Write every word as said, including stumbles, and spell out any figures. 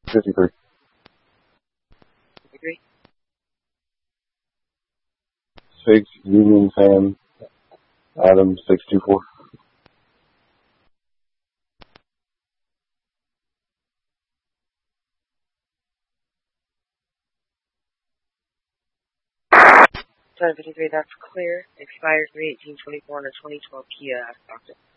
fifty-three. fifty-three. six, Union Sam, Adam, six two four. seven fifty-three, that's clear. Expires three eighteen twenty-four on a twenty twelve Kia Stockton.